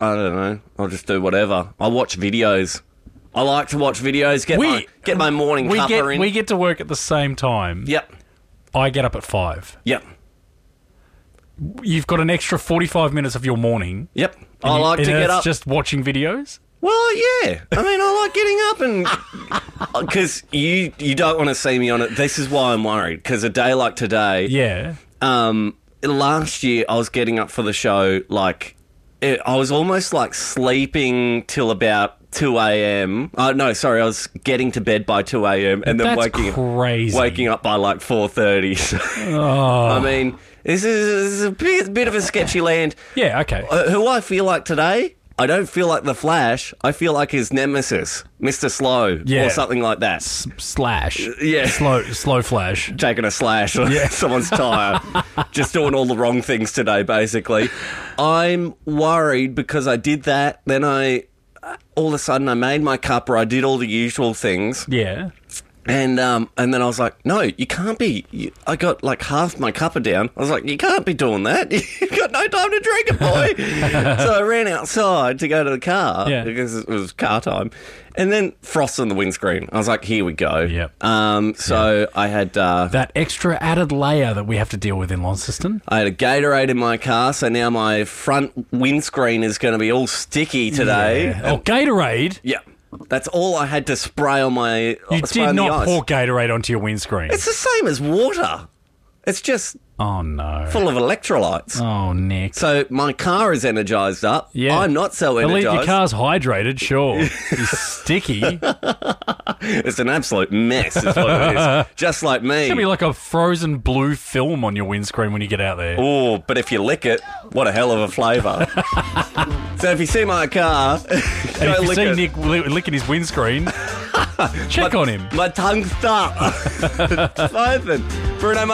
I don't know. I'll just do whatever. I watch videos. I like to watch videos. Get my morning cuppa in. We get to work at the same time. Yep. I get up at 5. Yep. You've got an extra 45 minutes of your morning. Yep. I like to get up. Just watching videos? Well, yeah. I mean, I like getting up and... Because you don't want to see me on it. This is why I'm worried. Because a day like today... Yeah. Last year, I was getting up for the show, like... I was almost, like, sleeping till about 2 a.m. I was getting to bed by 2 a.m. and then waking up by, like, 4:30. I mean... This is a bit of a sketchy land. Yeah, okay. Who I feel like today, I don't feel like the Flash. I feel like his nemesis, Mr. Slow, or something like that. Slash. Yeah. Slow Flash. Taking a slash on someone's tyre. Just doing all the wrong things today, basically. I'm worried because I did that. Then all of a sudden, I made my cuppa. I did all the usual things. Yeah. And then I was like, no, you can't be. I got like half my cuppa down. I was like, you can't be doing that. You've got no time to drink it, boy. So I ran outside to go to the car because it was car time. And then frost on the windscreen. I was like, here we go. Yep. I had... that extra added layer that we have to deal with in Launceston. I had a Gatorade in my car, so now my front windscreen is going to be all sticky today. Yeah. Gatorade? Yeah. That's all I had to spray on my... You did not pour Gatorade onto your windscreen. It's the same as water. It's just... Oh, no. Full of electrolytes. Oh, Nick. So my car is energised up. Yeah. I'm not so energised. Your car's hydrated, sure. It's sticky. It's an absolute mess is what it is. Just like me. It's going to be like a frozen blue film on your windscreen when you get out there. Oh, but if you lick it, what a hell of a flavour. So if you see my car, and if you see Nick licking his windscreen, check on him. My tongue's stuck. It's open. Bruno